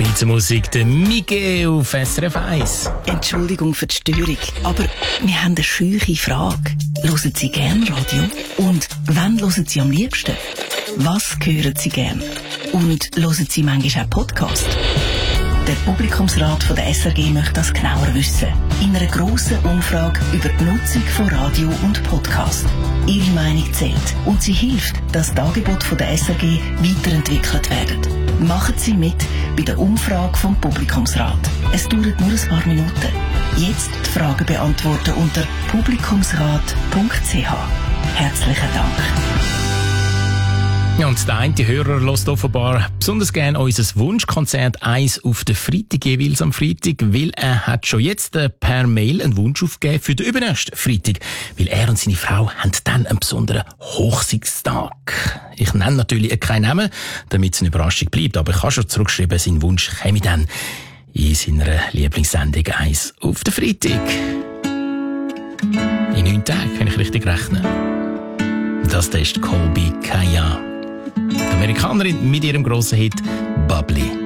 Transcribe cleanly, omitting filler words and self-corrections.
Schweizer Musik, der Miguel auf SRF 1. Entschuldigung für die Störung, aber wir haben eine scheuche Frage. Hören Sie gern Radio? Und wann hören Sie am liebsten? Was hören Sie gern? Und hören Sie manchmal auch Podcast? Der Publikumsrat von der SRG möchte das genauer wissen. In einer grossen Umfrage über die Nutzung von Radio und Podcast. Ihre Meinung zählt und sie hilft, dass die Angebote von der SRG weiterentwickelt werden. Machen Sie mit bei der Umfrage vom Publikumsrat. Es dauert nur ein paar Minuten. Jetzt die Fragen beantworten unter publikumsrat.ch. Herzlichen Dank. Ja, und der eine Hörer hört offenbar besonders gerne unser Wunschkonzert 1 auf den Freitag, jeweils am Freitag, weil er hat schon jetzt per Mail einen Wunsch aufgegeben für den übernächsten Freitag, weil er und seine Frau haben dann einen besonderen Hochzeitstag. Ich nenne natürlich keinen Namen, damit es eine Überraschung bleibt, aber ich habe schon zurückgeschrieben, sein Wunsch käme dann in seiner Lieblingssendung 1 auf den Freitag. In 9 Tagen, wenn ich richtig rechne. Das ist Colby Kaya. Die Amerikanerin mit ihrem grossen Hit Bubbly.